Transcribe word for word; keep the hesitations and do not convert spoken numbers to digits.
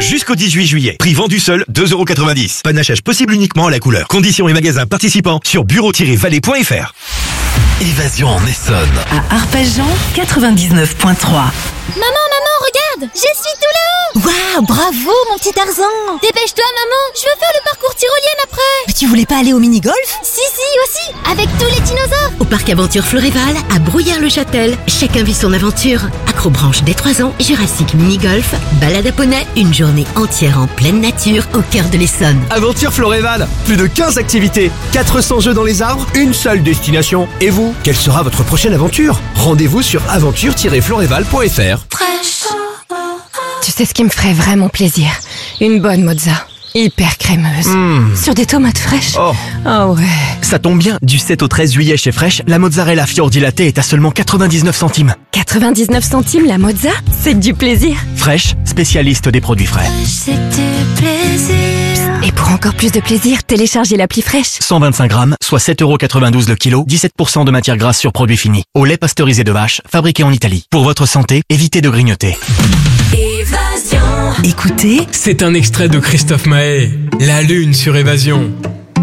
Jusqu'au dix-huit juillet. Prix vendu seul, deux euros quatre-vingt-dix. Panachage possible uniquement à la couleur. Conditions et magasins participants sur bureau tiret vallée point f r. Évasion en Essonne. À Arpajon, quatre-vingt-dix-neuf virgule trois. Maman, maman, regarde, je suis tout là-haut. Waouh, bravo mon petit Tarzan. Dépêche-toi maman, je veux faire le parcours tyrolienne après. Mais tu voulais pas aller au mini-golf? Si, si, aussi, avec tous les dinosaures. Au parc Aventure Floréval, à Brouillard-le-Châtel, chacun vit son aventure. Acrobranche dès trois ans, Jurassic Mini-Golf, balade à poney, une journée entière en pleine nature au cœur de l'Essonne. Aventure Floréval, plus de quinze activités, quatre cents jeux dans les arbres, une seule destination. Et vous, quelle sera votre prochaine aventure? Rendez-vous sur aventure tiret floréval point f r. Tu sais ce qui me ferait vraiment plaisir? Une bonne mozza, hyper crémeuse, Mmh. sur des tomates fraîches. Oh. Ah ouais. Ça tombe bien, du sept au treize juillet chez Fresh, la mozzarella Fiordi Latte est à seulement quatre-vingt-dix-neuf centimes. quatre-vingt-dix-neuf centimes la mozza? C'est du plaisir. Fresh, spécialiste des produits frais. Et pour encore plus de plaisir, téléchargez l'appli Fresh. cent vingt-cinq grammes, soit sept euros quatre-vingt-douze le kilo, dix-sept pour cent de matière grasse sur produits finis. Au lait pasteurisé de vache, fabriqué en Italie. Pour votre santé, évitez de grignoter. Écoutez, C'est un extrait de Christophe Maé, La Lune sur Évasion.